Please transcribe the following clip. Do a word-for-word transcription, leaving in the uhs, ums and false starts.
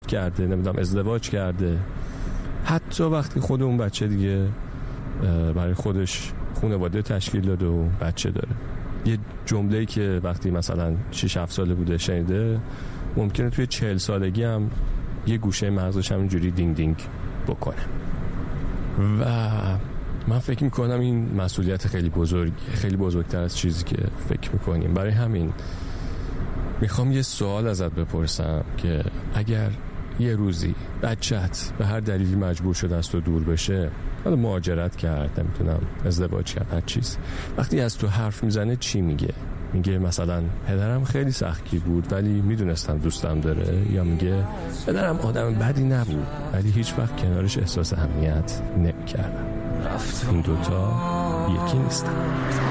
کرده، نمیدونم ازدواج کرده، حتی وقتی خود اون بچه دیگه برای خودش خانواده تشکیل داده و بچه داره. یه جمله‌ای که وقتی مثلا شش هفت ساله بوده شنیده، ممکنه توی چهل سالگی هم یه گوشه مغزش همینجوری دینگ دینگ بکنه. و من فکر میکنم این مسئولیت خیلی بزرگ، خیلی بزرگتر از چیزی که فکر میکنیم. برای همین میخوام یه سوال ازت بپرسم که اگر یه روزی بچت به هر دلیلی مجبور شده است و دور بشه، حالا مهاجرت کرد، نمیتونم ازدواج کرد، هر چیز، وقتی از تو حرف میزنه چی میگه؟ میگه مثلا پدرم خیلی سختگیر بود ولی میدونستم دوستم داره، یا میگه پدرم آدم بدی نبود ولی هیچ وقت کنارش احساس امنیت نمیکردم؟ این دوتا یکی نیستن.